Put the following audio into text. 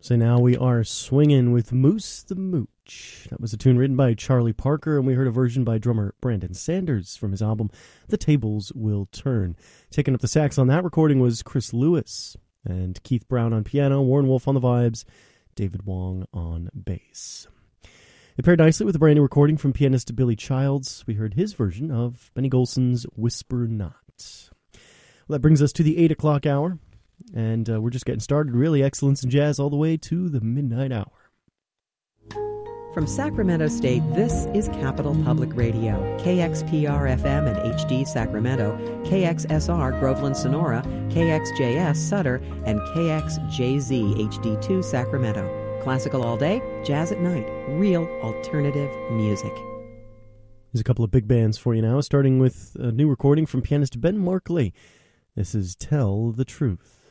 So now we are swinging with Moose the Mooch. That was a tune written by Charlie Parker, and we heard a version by drummer Brandon Sanders from his album The Tables Will Turn. Taking up the sax on that recording was Chris Lewis, and Keith Brown on piano, Warren Wolf on the vibes, David Wong on bass. It paired nicely with a brand new recording from pianist Billy Childs. We heard his version of Benny Golson's Whisper Not. Well, that brings us to the 8 o'clock hour. And we're just getting started. Really, excellence in jazz all the way to the midnight hour. From Sacramento State, this is Capital Public Radio. KXPR-FM and HD Sacramento, KXSR Groveland Sonora, KXJS Sutter, and KXJZ HD2 Sacramento. Classical all day, jazz at night. Real alternative music. There's a couple of big bands for you now, starting with a new recording from pianist Ben Markley. This is Tell the Truth.